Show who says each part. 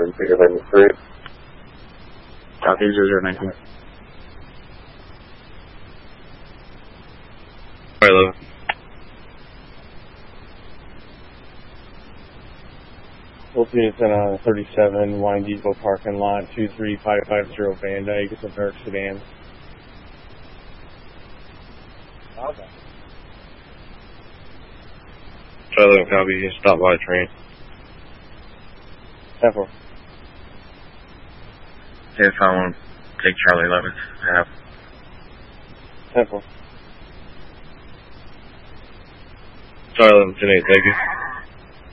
Speaker 1: Peter Lane 3.
Speaker 2: Copy 0019.
Speaker 1: Hello.
Speaker 3: Both units in 37 Wine Depot parking lot, 23550 Van Dyke. It's a Merc sedan.
Speaker 1: Okay. Charlie, copy. You stop by train.
Speaker 3: 10-4.
Speaker 1: If I want to take Charlie 11, half.
Speaker 3: 10-4.
Speaker 1: Charlie 11, 10-8, thank you.